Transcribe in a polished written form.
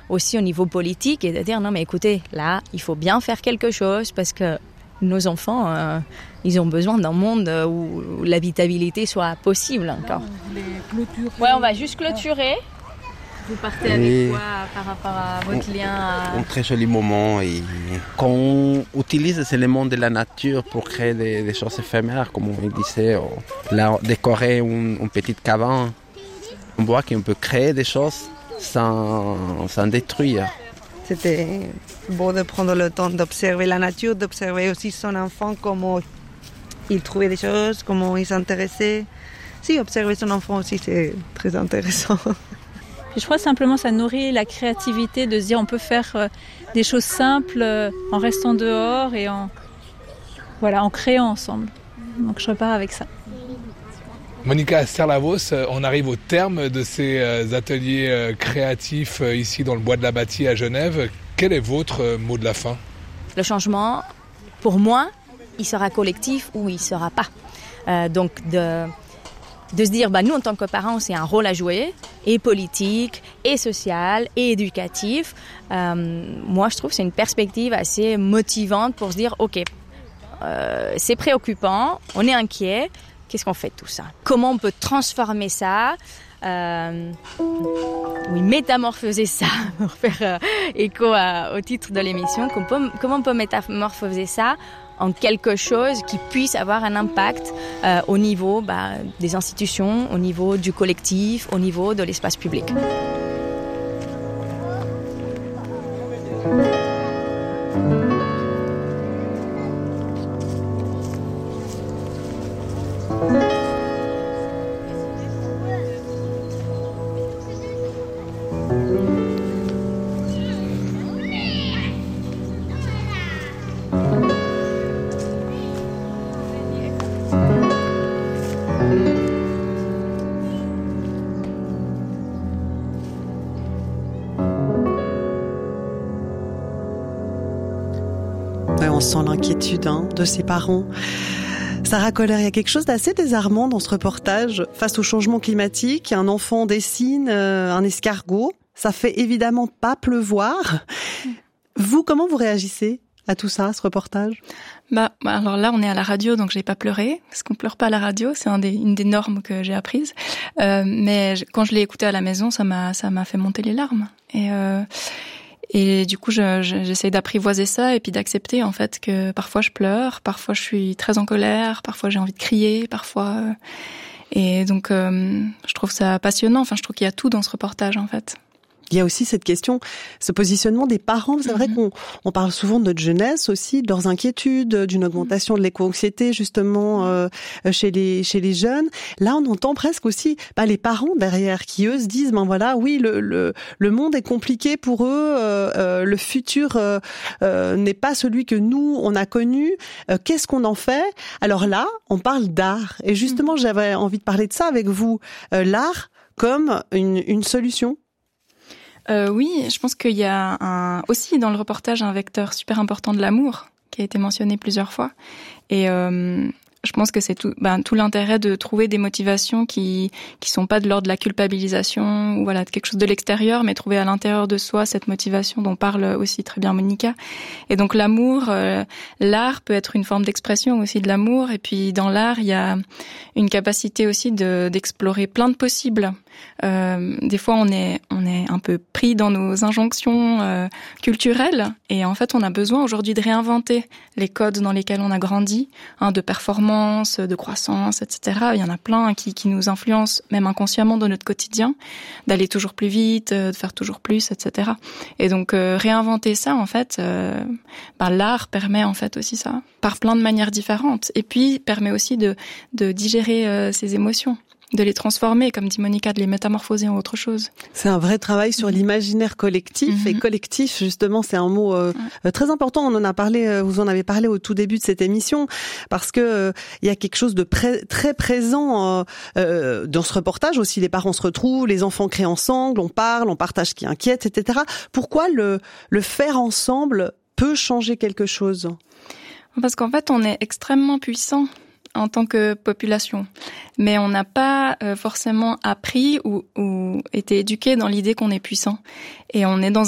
aussi au niveau politique et de dire non mais écoutez, là, il faut bien faire quelque chose parce que nos enfants, ils ont besoin d'un monde où l'habitabilité soit possible encore. Ouais, on va juste clôturer. Vous partez avec quoi par rapport à votre lien Un très joli moment. Et quand on utilise ces éléments de la nature pour créer des choses éphémères, comme on disait, là, décorer une petite cabane, on voit qu'on peut créer des choses sans détruire. C'était beau de prendre le temps d'observer la nature, d'observer aussi son enfant, comment il trouvait des choses, comment il s'intéressait. Si, observer son enfant aussi, c'est très intéressant. Je crois simplement que ça nourrit la créativité de se dire on peut faire des choses simples en restant dehors et en créant ensemble. Donc je repars avec ça. Monica Serlavos, on arrive au terme de ces ateliers créatifs ici dans le Bois de la Bâtie à Genève. Quel est votre mot de la fin ? Le changement, pour moi, il sera collectif ou il ne sera pas. Donc de se dire, nous en tant que parents, c'est un rôle à jouer, et politique, et social, et éducatif. Moi, je trouve que c'est une perspective assez motivante pour se dire, ok, c'est préoccupant, on est inquiet. Qu'est-ce qu'on fait de tout ça ? Comment on peut transformer ça ? Métamorphoser ça, pour faire écho au titre de l'émission. Comment on peut métamorphoser ça en quelque chose qui puisse avoir un impact au niveau des institutions, au niveau du collectif, au niveau de l'espace public. On sent l'inquiétude de ses parents. Sarah Kohler, il y a quelque chose d'assez désarmant dans ce reportage. Face au changement climatique, un enfant dessine un escargot. Ça fait évidemment pas pleuvoir. Vous, comment vous réagissez à tout ça, à ce reportage ? Alors là, on est à la radio, donc j'ai pas pleuré, parce qu'on pleure pas à la radio, c'est une des normes que j'ai apprises. Mais quand je l'ai écouté à la maison, ça m'a fait monter les larmes. Et du coup, j'essaie d'apprivoiser ça et puis d'accepter en fait que parfois je pleure, parfois je suis très en colère, parfois j'ai envie de crier, parfois. Et donc, je trouve ça passionnant. Enfin, je trouve qu'il y a tout dans ce reportage en fait. Il y a aussi cette question, ce positionnement des parents. C'est vrai qu'on parle souvent de notre jeunesse aussi, de leurs inquiétudes, d'une augmentation de l'éco-anxiété justement chez les jeunes. Là, on entend presque aussi les parents derrière qui eux se disent le monde est compliqué pour eux, le futur n'est pas celui que nous on a connu. Qu'est-ce qu'on en fait ? Alors là, on parle d'art et justement, j'avais envie de parler de ça avec vous. L'art comme une solution. Oui, je pense qu'il y a aussi dans le reportage un vecteur super important de l'amour qui a été mentionné plusieurs fois. Et je pense que c'est tout l'intérêt de trouver des motivations qui sont pas de l'ordre de la culpabilisation ou de quelque chose de l'extérieur, mais trouver à l'intérieur de soi cette motivation dont parle aussi très bien Monica. Et donc l'amour, l'art peut être une forme d'expression aussi de l'amour. Et puis dans l'art, il y a une capacité aussi d'explorer plein de possibles. Des fois, on est un peu pris dans nos injonctions culturelles, et en fait, on a besoin aujourd'hui de réinventer les codes dans lesquels on a grandi, de performance, de croissance, etc. Il y en a plein qui nous influencent, même inconsciemment, dans notre quotidien, d'aller toujours plus vite, de faire toujours plus, etc. Et donc, réinventer ça, en fait, l'art permet en fait aussi ça, par plein de manières différentes, et puis permet aussi de digérer ses émotions, de les transformer, comme dit Monica, de les métamorphoser en autre chose. C'est un vrai travail sur l'imaginaire collectif. Et collectif, justement, c'est un mot très important. On en a parlé, vous en avez parlé au tout début de cette émission, parce que il y a quelque chose de très présent dans ce reportage aussi. Les parents se retrouvent, les enfants créent ensemble, on parle, on partage ce qui inquiète, etc. Pourquoi le faire ensemble peut changer quelque chose ? Parce qu'en fait, on est extrêmement puissant en tant que population, mais on n'a pas forcément appris ou été éduqué dans l'idée qu'on est puissant, et on est dans